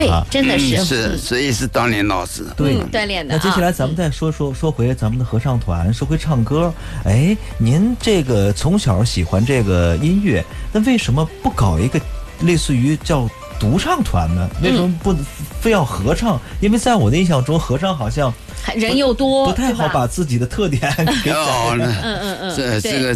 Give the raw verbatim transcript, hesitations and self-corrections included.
对， 啊。 真的是、 嗯、是，所以是当年老师对、 嗯、锻炼的。 那接下来咱们再说说说回咱们的合唱团，说回唱歌。哎，您这个从小喜欢这个音乐，那为什么不搞一个类似于叫独唱团呢？为什么不非要合唱？因为在我的印象中，合唱好像人又多， 不太好把自己的特点给展示。 嗯嗯嗯， 这这个。